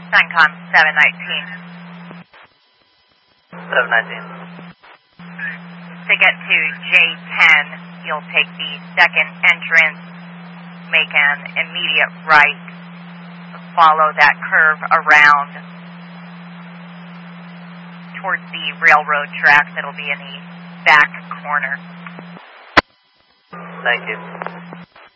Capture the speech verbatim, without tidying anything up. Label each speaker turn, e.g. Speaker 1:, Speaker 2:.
Speaker 1: Suncom seven nineteen.
Speaker 2: seven nineteen.
Speaker 1: To get to J ten, you'll take the second entrance, make an immediate right, follow that curve around towards the railroad tracks. It'll be in the back corner.
Speaker 2: Thank you.